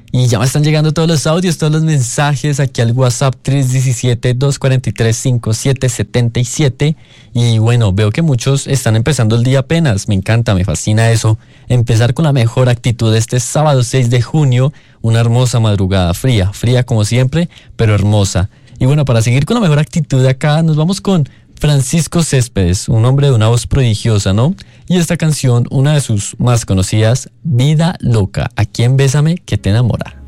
Y ya me están llegando todos los audios, todos los mensajes aquí al WhatsApp 317-243-5777. Y bueno, veo que muchos están empezando el día apenas. Me encanta, me fascina eso. Empezar con la mejor actitud este sábado 6 de junio. Una hermosa madrugada, fría, fría como siempre, pero hermosa. Y bueno, para seguir con la mejor actitud de acá, nos vamos con Francisco Céspedes, un hombre de una voz prodigiosa, ¿no? Y esta canción, una de sus más conocidas, Vida Loca. Aquí en Bésame que te enamora.